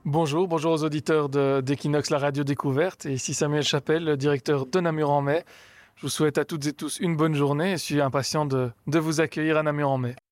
Bonjour, bonjour aux auditeurs d'Equinox, la radio découverte. Et ici Samuel Chapelle, le directeur de Namur-en-Mai. Je vous souhaite à toutes et tous une bonne journée et je suis impatient de vous accueillir à Namur-en-Mai.